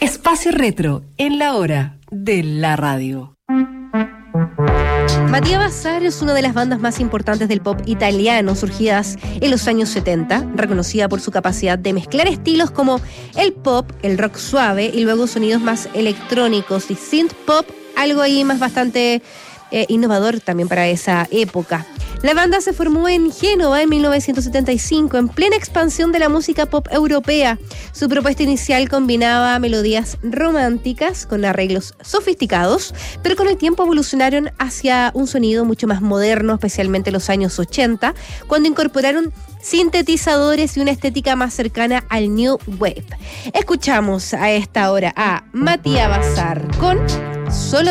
Espacio Retro en la hora de la radio. Mattia Bazzar es una de las bandas más importantes del pop italiano, surgidas en los años 70, reconocida por su capacidad de mezclar estilos como el pop, el rock suave y luego sonidos más electrónicos y synth pop, algo ahí más bastante innovador también para esa época. La banda se formó en Génova en 1975, en plena expansión de la música pop europea. Su propuesta inicial combinaba melodías románticas con arreglos sofisticados, pero con el tiempo evolucionaron hacia un sonido mucho más moderno, especialmente en los años 80, cuando incorporaron sintetizadores y una estética más cercana al New Wave. Escuchamos a esta hora a Mattia Bazzar con Solo